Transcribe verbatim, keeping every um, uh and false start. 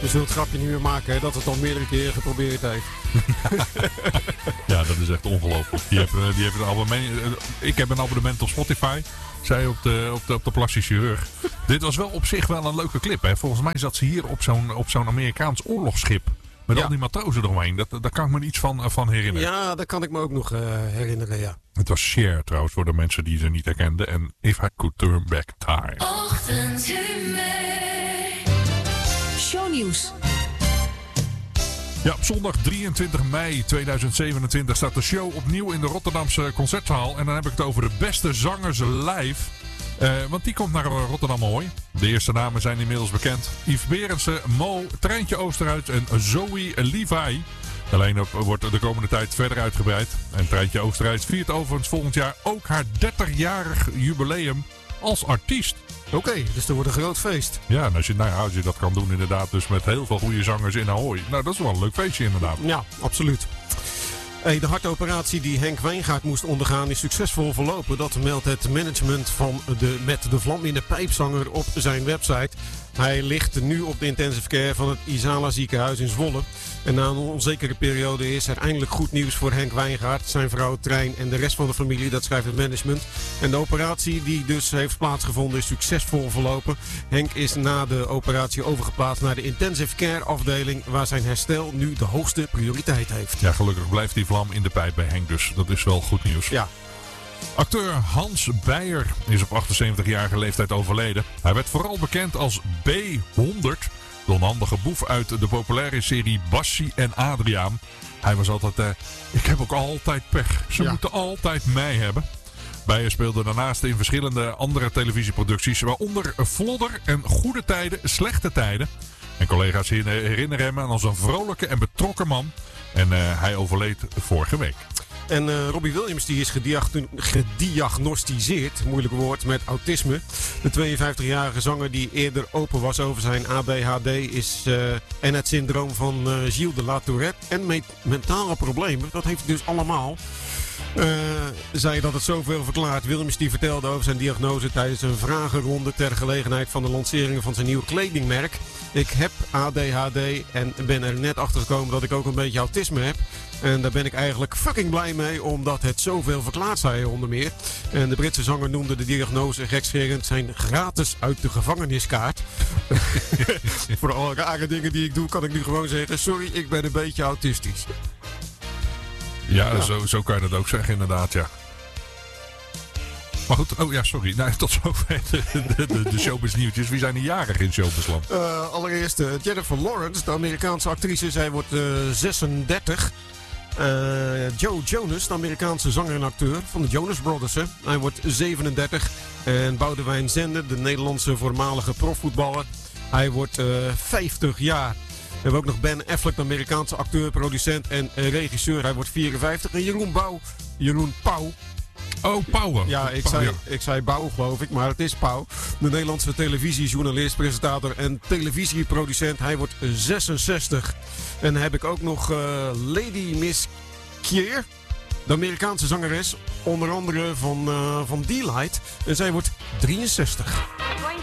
We zullen het grapje niet meer maken hè, dat het al meerdere keren geprobeerd heeft. Ja, dat is echt ongelooflijk. Die heeft, die heeft een abonnement. Ik heb een abonnement op Spotify. Zij op de, op de, op de plastische chirurg. Dit was wel op zich wel een leuke clip. Hè. Volgens mij zat ze hier op zo'n, op zo'n Amerikaans oorlogsschip. Met ja. al die matrozen eromheen. Dat, daar kan ik me iets van, van herinneren. Ja, dat kan ik me ook nog uh, herinneren, ja. Het was Cher trouwens, voor de mensen die ze niet herkenden. En If I Could Turn Back Time. Shownieuws. Ja, op zondag drieëntwintig mei tweeduizend zevenentwintig staat de show opnieuw in de Rotterdamse Concertzaal. En dan heb ik het over de beste zangers live. Uh, want die komt naar Rotterdam Ahoy. De eerste namen zijn inmiddels bekend. Yves Berendsen, Mo, Treintje Oosterhuis en Zoe Levi. De line-up wordt de komende tijd verder uitgebreid. En Treintje Oosterhuis viert overigens volgend jaar ook haar dertigjarig jubileum als artiest. Oké, okay, dus er wordt een groot feest. Ja, en als je, nou ja, als je dat kan doen inderdaad, dus met heel veel goede zangers in Ahoy. Nou, dat is wel een leuk feestje inderdaad. Ja, absoluut. Hey, de hartoperatie die Henk Wijngaard moest ondergaan is succesvol verlopen. Dat meldt het management van de Met de Vlam in de Pijpzanger op zijn website. Hij ligt nu op de intensive care van het Isala ziekenhuis in Zwolle. En na een onzekere periode is er eindelijk goed nieuws voor Henk Wijngaard, zijn vrouw Trein en de rest van de familie. Dat schrijft het management. En de operatie die dus heeft plaatsgevonden is succesvol verlopen. Henk is na de operatie overgeplaatst naar de intensive care afdeling, waar zijn herstel nu de hoogste prioriteit heeft. Ja, gelukkig blijft die vlam in de pijp bij Henk, dus dat is wel goed nieuws. Ja. Acteur Hans Beyer is op achtenzeventigjarige leeftijd overleden. Hij werd vooral bekend als B honderd, de onhandige boef uit de populaire serie Bassie en Adriaan. Hij was altijd, uh, ik heb ook altijd pech. Ze ja. moeten altijd mij hebben. Beyer speelde daarnaast in verschillende andere televisieproducties, waaronder Vlodder en Goede Tijden, Slechte Tijden. En collega's herinneren hem als een vrolijke en betrokken man. En uh, hij overleed vorige week. En uh, Robbie Williams die is gediagno- gediagnosticeerd, moeilijk woord, met autisme. De tweeënvijftigjarige zanger die eerder open was over zijn A D H D is, uh, en het syndroom van uh, Gilles de La Tourette en met mentale problemen. Dat heeft hij dus allemaal. Uh, zei dat het zoveel verklaart. Williams die vertelde over zijn diagnose tijdens een vragenronde ter gelegenheid van de lancering van zijn nieuwe kledingmerk. Ik heb A D H D en ben er net achter gekomen dat ik ook een beetje autisme heb. En daar ben ik eigenlijk fucking blij mee, omdat het zoveel verklaart, zei hij onder meer. En de Britse zanger noemde de diagnose gekscherend zijn gratis uit de gevangeniskaart. Voor alle rare dingen die ik doe, kan ik nu gewoon zeggen, sorry, ik ben een beetje autistisch. Ja, ja. Zo, zo kan je dat ook zeggen inderdaad, ja. Maar goed, oh ja, sorry. Nou, tot zover de, de, de, de showbiz nieuwtjes. Wie zijn er jarig in showbizland? Uh, allereerst uh, Jennifer Lawrence, de Amerikaanse actrice. Zij wordt uh, zesendertig. Uh, Joe Jonas, de Amerikaanse zanger en acteur van de Jonas Brothers. Hè. Hij wordt zevenendertig. En Boudewijn Zender, de Nederlandse voormalige profvoetballer. Hij wordt uh, vijftig jaar. We hebben ook nog Ben Affleck, de Amerikaanse acteur, producent en regisseur. Hij wordt vierenvijftig. En Jeroen Pauw. Jeroen Pauw. Oh, Pauw. Ja, ik zei, ik zei Pauw geloof ik, maar het is Pauw. De Nederlandse televisiejournalist, presentator en televisieproducent. Hij wordt zesenzestig. En dan heb ik ook nog uh, Lady Miss Kier, de Amerikaanse zangeres. Onder andere van, uh, van Delight. En zij wordt drieënzestig.